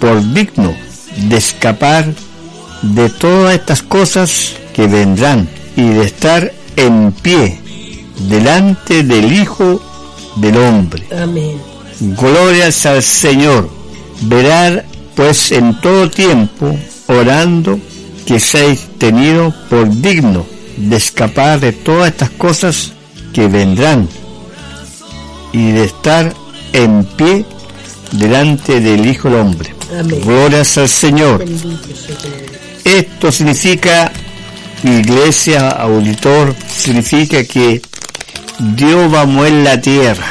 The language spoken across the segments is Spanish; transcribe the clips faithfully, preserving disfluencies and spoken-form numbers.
por digno de escapar de todas estas cosas que vendrán y de estar en pie delante del Hijo del Hombre. Amén. Glorias al Señor. Verán pues en todo tiempo orando que seáis tenidos por digno de escapar de todas estas cosas que vendrán y de estar en pie delante del Hijo del Hombre. Amén. Glorias al Señor. Esto significa, iglesia, auditor, significa que Dios va a mover la tierra.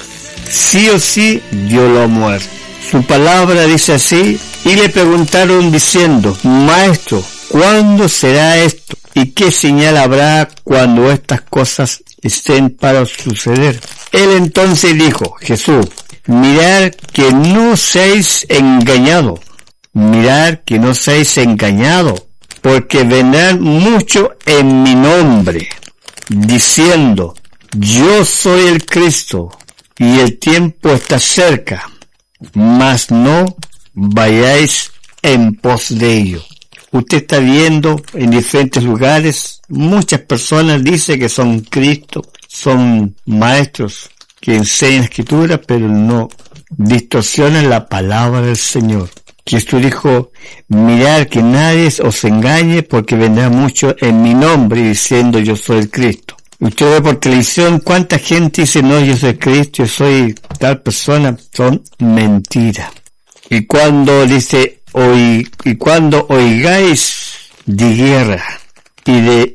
Sí o sí, Dios lo va a mover. Su palabra dice así, y le preguntaron diciendo, Maestro, ¿cuándo será esto? ¿Y qué señal habrá cuando estas cosas estén para suceder? Él entonces dijo, Jesús, mirad que no seáis engañados, mirad que no seáis engañados, porque vendrán muchos en mi nombre, diciendo, yo soy el Cristo, y el tiempo está cerca, mas no vayáis en pos de ello. Usted está viendo en diferentes lugares, muchas personas dicen que son Cristo, son maestros que enseñan escritura, pero no distorsionan la palabra del Señor. Jesús dijo, mirad que nadie os engañe, porque vendrá mucho en mi nombre diciendo yo soy el Cristo. Usted ve por televisión cuánta gente dice, no, yo soy Cristo, yo soy tal persona, son mentiras. Y cuando dice, Oí, y cuando oigáis de guerra y de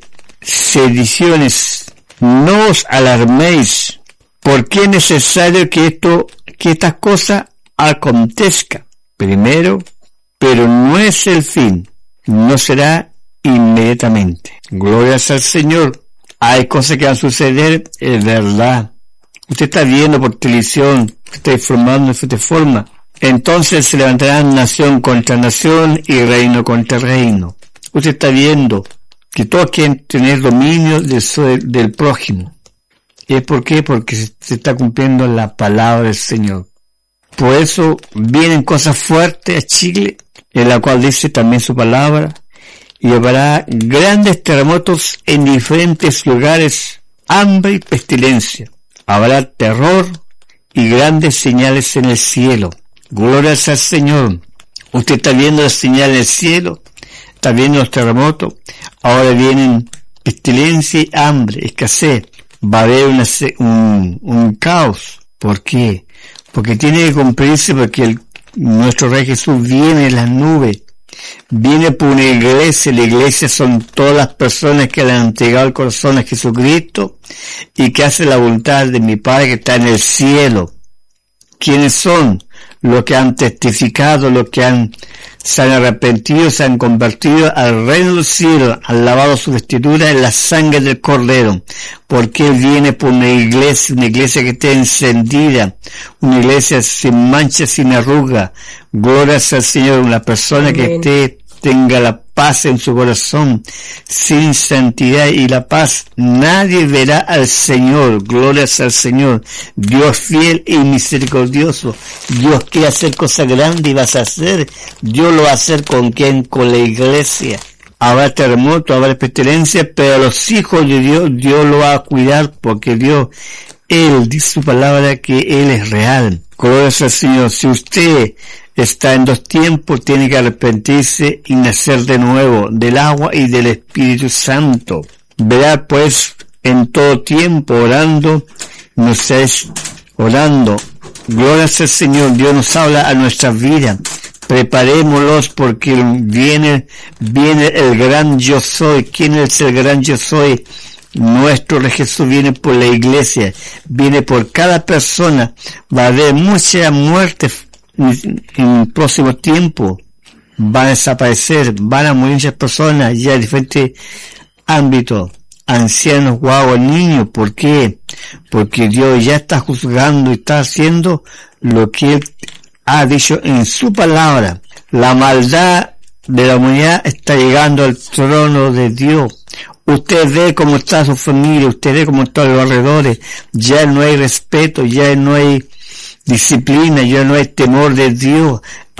sediciones, no os alarméis, porque es necesario que esto, que estas cosas acontezcan primero, pero no es el fin, no será inmediatamente. Glorias al Señor. Hay cosas que van a suceder, es verdad. Usted está viendo por televisión, está informando de esta forma. Entonces se levantarán nación contra nación y reino contra reino. Usted está viendo que todos quieren tener dominio de su, del prójimo. ¿Y por qué? Porque se está cumpliendo la palabra del Señor. Por eso vienen cosas fuertes a Chile, en la cual dice también su palabra, y habrá grandes terremotos en diferentes lugares, hambre y pestilencia. Habrá terror y grandes señales en el cielo. Glorias al Señor. Usted está viendo las señales en el cielo, está viendo los terremotos, ahora vienen pestilencia y hambre, escasez. Va a haber una, un, un caos. ¿Por qué? Porque tiene que cumplirse, porque el, nuestro Rey Jesús viene en las nubes, viene por una iglesia. La iglesia son todas las personas que le han entregado el corazón a Jesucristo y que hacen la voluntad de mi Padre que está en el cielo. ¿Quiénes son? Los que han testificado, los que han, se han arrepentido, se han convertido al reino del cielo, han lavado su vestidura en la sangre del Cordero, porque Él viene por una iglesia, una iglesia que esté encendida, una iglesia sin mancha, sin arruga. Glorias al Señor, una persona que esté, tenga la paz en su corazón, sin santidad y la paz, nadie verá al Señor. Glorias al Señor. Dios fiel y misericordioso. Dios quiere hacer cosas grandes y vas a hacer. Dios lo va a hacer con quién, con la iglesia. Habrá terremoto, habrá pestilencia, pero a los hijos de Dios, Dios lo va a cuidar, porque Dios, Él dice su palabra que Él es real. Glorias al Señor. Si usted está en dos tiempos, tiene que arrepentirse y nacer de nuevo del agua y del Espíritu Santo. Verá pues en todo tiempo orando, no estés orando. Glorias al Señor. Dios nos habla a nuestra vida. Preparémoslos, porque viene, viene el gran yo soy. ¿Quién es el gran yo soy? Nuestro Rey Jesús viene por la iglesia, viene por cada persona. Va a haber mucha muerte en el próximo tiempo, van a desaparecer, van a morir muchas personas ya en diferentes ámbitos, ancianos, guaguas, niños. ¿Por qué? Porque Dios ya está juzgando y está haciendo lo que Él ha dicho en su palabra. La maldad de la humanidad está llegando al trono de Dios. Usted ve cómo está su familia, usted ve cómo están los alrededores, ya no hay respeto, ya no hay disciplina, ya no hay temor de Dios.